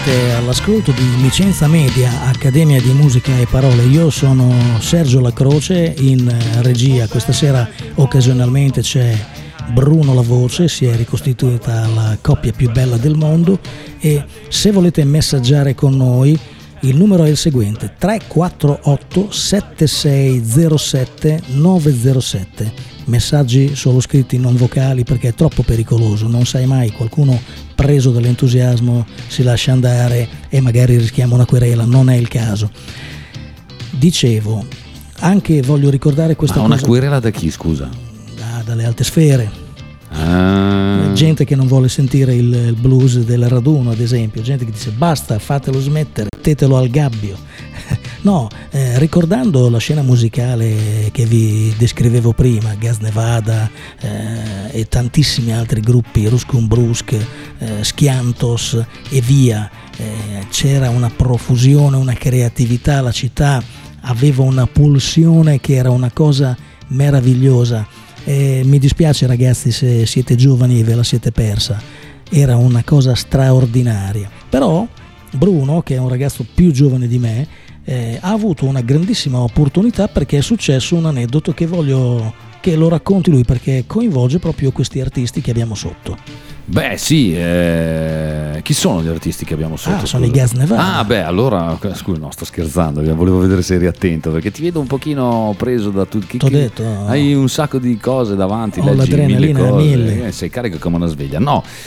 Siete all'ascolto di Licenza Media, Accademia di Musica e Parole. Io sono Sergio Lacroce, in regia questa sera occasionalmente c'è Bruno La Voce, si è ricostituita la coppia più bella del mondo, e se volete messaggiare con noi il numero è il seguente: 348 7607 907. Messaggi solo scritti, non vocali, perché è troppo pericoloso, non sai mai, qualcuno preso dall'entusiasmo si lascia andare e magari rischiamo una querela, non è il caso. Dicevo, anche voglio ricordare questa cosa. Ma una querela da chi, scusa? Dalle alte sfere. Gente che non vuole sentire il blues del raduno, ad esempio, gente che dice basta, fatelo smettere, mettetelo al gabbio. No, ricordando la scena musicale che vi descrivevo prima, Gas Nevada e tantissimi altri gruppi, Ruscum Brusk, Schiantos e via, c'era una profusione, una creatività, la città aveva una pulsione che era una cosa meravigliosa. Mi dispiace ragazzi se siete giovani e ve la siete persa, era una cosa straordinaria. Però Bruno, che è un ragazzo più giovane di me, ha avuto una grandissima opportunità, perché è successo un aneddoto che voglio che lo racconti lui, perché coinvolge proprio questi artisti che abbiamo sotto. Beh sì, chi sono gli artisti che abbiamo sotto? Sono i Gas Nevada. Allora scusa, no, sto scherzando, volevo vedere se eri attento, perché ti vedo un pochino preso da tutti. T'ho detto, hai un sacco di cose davanti, ho leggi l'adrenalina mille cose, a 1000. sei carico come una sveglia. No,